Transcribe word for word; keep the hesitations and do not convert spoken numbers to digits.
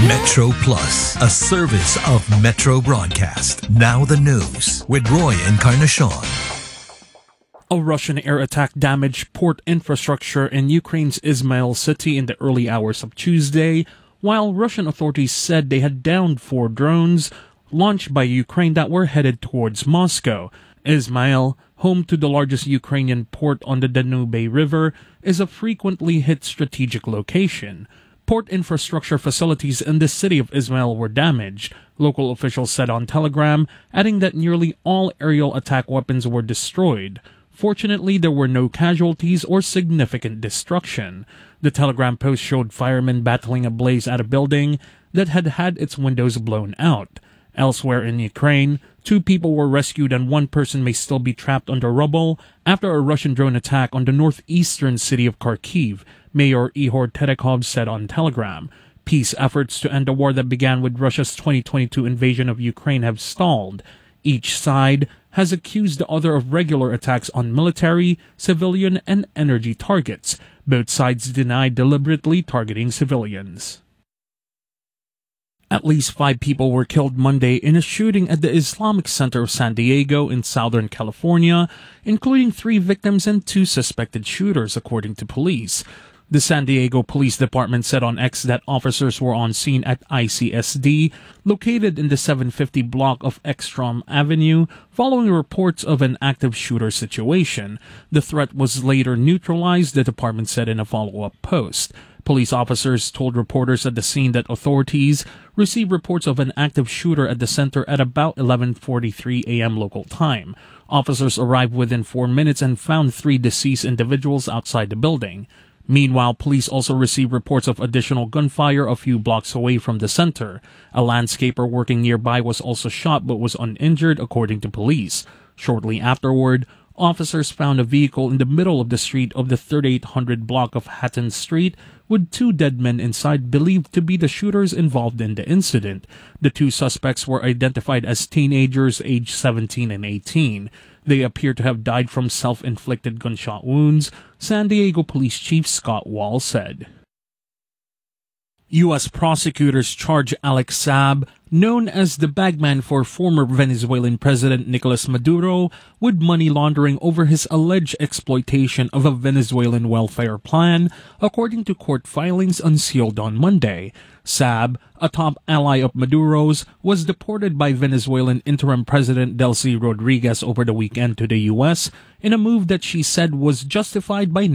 Metro Plus, a service of Metro Broadcast. Now the news with Roy Encarnacion. A Russian air attack damaged port infrastructure in Ukraine's Izmail city in the early hours of Tuesday, while Russian authorities said they had downed four drones launched by Ukraine that were headed towards Moscow. Izmail, home to the largest Ukrainian port on the Danube River, is a frequently hit strategic location. Port infrastructure facilities in the city of Izmail were damaged, local officials said on Telegram, adding that nearly all aerial attack weapons were destroyed. Fortunately, there were no casualties or significant destruction. The Telegram post showed firemen battling a blaze at a building that had had its windows blown out. Elsewhere in Ukraine, two people were rescued and one person may still be trapped under rubble after a Russian drone attack on the northeastern city of Kharkiv, Mayor Ihor Terekhov said on Telegram. Peace efforts to end the war that began with Russia's twenty twenty-two invasion of Ukraine have stalled. Each side has accused the other of regular attacks on military, civilian, and energy targets. Both sides denied deliberately targeting civilians. At least five people were killed Monday in a shooting at the Islamic Center of San Diego in Southern California, including three victims and two suspected shooters, according to police. The San Diego Police Department said on X that officers were on scene at I C S D, located in the seven fifty block of Ekstrom Avenue, following reports of an active shooter situation. The threat was later neutralized, the department said in a follow-up post. Police officers told reporters at the scene that authorities received reports of an active shooter at the center at about eleven forty-three a.m. local time. Officers arrived within four minutes and found three deceased individuals outside the building. Meanwhile, police also received reports of additional gunfire a few blocks away from the center. A landscaper working nearby was also shot but was uninjured, according to police. Shortly afterward, officers found a vehicle in the middle of the street of the thirty-eight hundred block of Hatton Street with two dead men inside believed to be the shooters involved in the incident. The two suspects were identified as teenagers aged seventeen and eighteen. They appear to have died from self-inflicted gunshot wounds, San Diego Police Chief Scott Wall said. U S prosecutors charge Alex Saab, known as the bagman for former Venezuelan President Nicolas Maduro, with money laundering over his alleged exploitation of a Venezuelan welfare plan, according to court filings unsealed on Monday. Saab, a top ally of Maduro's, was deported by Venezuelan interim President Delcy Rodriguez over the weekend to the U S in a move that she said was justified by